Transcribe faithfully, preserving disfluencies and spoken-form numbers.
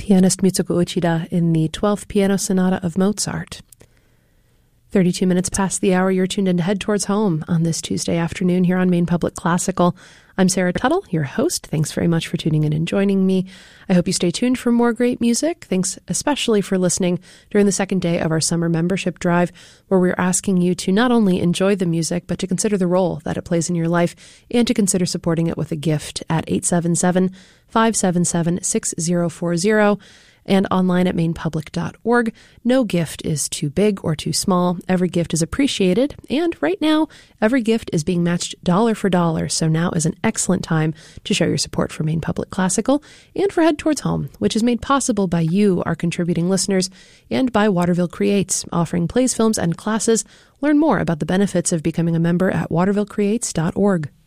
pianist Mitsuko Uchida in the twelfth Piano Sonata of Mozart. thirty-two minutes past the hour, you're tuned in to Head Towards Home on this Tuesday afternoon here on Maine Public Classical. I'm Sarah Tuttle, your host. Thanks very much for tuning in and joining me. I hope you stay tuned for more great music. Thanks especially for listening during the second day of our summer membership drive, where we're asking you to not only enjoy the music, but to consider the role that it plays in your life and to consider supporting it with a gift at eight seven seven, five seven seven, six zero four zero. And online at maine public dot org. No gift is too big or too small. Every gift is appreciated. And right now, every gift is being matched dollar for dollar. So now is an excellent time to show your support for Maine Public Classical and for Head Towards Home, which is made possible by you, our contributing listeners, and by Waterville Creates, offering plays, films, and classes. Learn more about the benefits of becoming a member at waterville creates dot org.